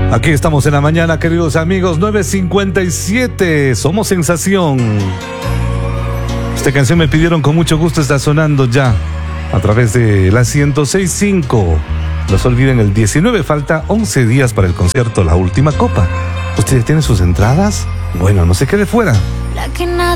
Aquí estamos en la mañana, queridos amigos, 9:57, somos sensación. Esta canción me pidieron con mucho gusto, está sonando ya a través de la 106.5. No se olviden, el 19 falta 11 días para el concierto La Última Copa. ¿Ustedes tienen sus entradas? Bueno, no se quede fuera. La que nadie